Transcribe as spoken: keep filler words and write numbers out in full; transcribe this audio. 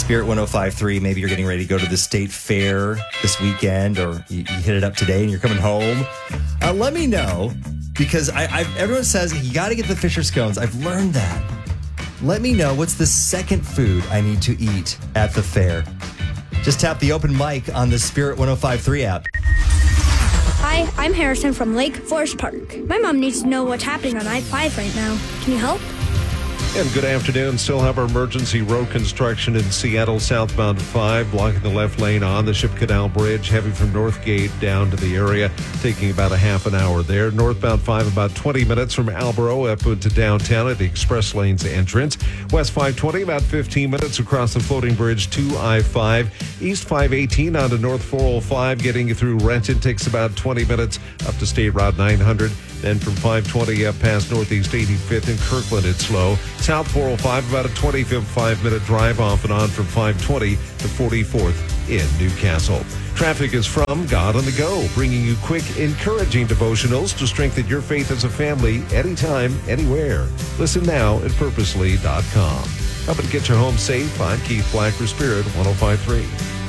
Spirit one oh five point three. Maybe you're getting ready to go to the state fair this weekend, or you, you hit it up today and you're coming home. Uh, let me know, because I, I everyone says you got to get the Fisher scones. I've learned that. Let me know what's the second food I need to eat at the fair. Just tap the open mic on the Spirit one oh five point three app. Hi, I'm Harrison from Lake Forest Park. My mom needs to know what's happening on I five right now. Can you help? And good afternoon. Still have our emergency road construction in Seattle, southbound five, blocking the left lane on the Ship Canal Bridge, heavy from Northgate down to the area, taking about a half an hour there. Northbound five, about twenty minutes from Albro up into downtown at the express lanes entrance. West five twenty, about fifteen minutes across the floating bridge to I five. East five eighteen onto North four oh five, getting you through Renton takes about twenty minutes up to State Route nine hundred. Then from five twenty up past Northeast eighty-fifth in Kirkland, it's slow. South four oh five, about a twenty-five minute drive off and on from five twenty to forty-fourth in Newcastle. Traffic is from God on the Go, bringing you quick, encouraging devotionals to strengthen your faith as a family anytime, anywhere. Listen now at purposely dot com. Helping get you home safe, I'm Keith Black for Spirit one oh five point three.